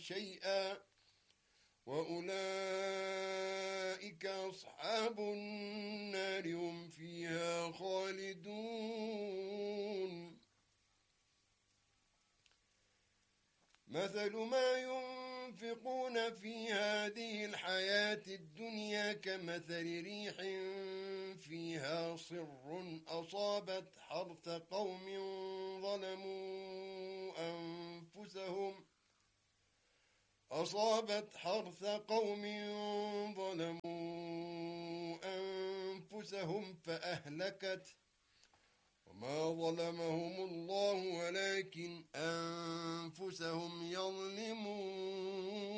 شيئا وأولئك أصحاب النار هم فيها خالدون مثل ما ينفقون في هذه الحياة الدنيا كمثل ريح فيها صر أصابت حرث قوم ظلموا أنفسهم فأهلكت وما ظلمهم الله ولكن أنفسهم يظلمون